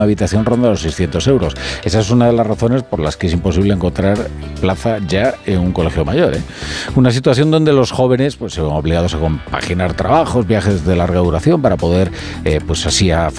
habitación ronda los 600 euros. Esa es una de las razones por las que es imposible encontrar plaza ya en un colegio mayor, ¿eh? Una situación donde los jóvenes pues se ven obligados a compaginar trabajos, viajes de larga duración para poder pues así afrontar